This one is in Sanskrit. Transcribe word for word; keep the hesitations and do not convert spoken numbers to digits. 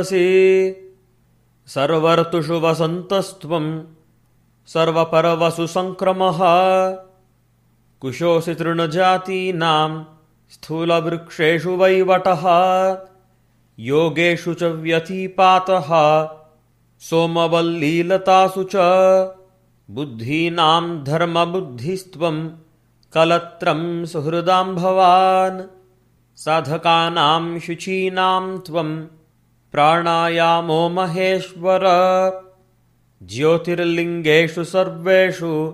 सर्वर्तुषु वसन्तस्त्वं सर्वपर्वसु संक्रमः कुशोऽसि तृणजातीनां स्थूलवृक्षेषु वैवटः योगेषु च व्यतिपातः सोमवल्लीलतासु च बुद्धीनां धर्मबुद्धिस्त्वं कलत्रं सुहृदां भवान् साधकानां शुचीनां त्वं प्राणायामो महेश्वर ज्योतिर्लिङ्गेषु सर्वेषु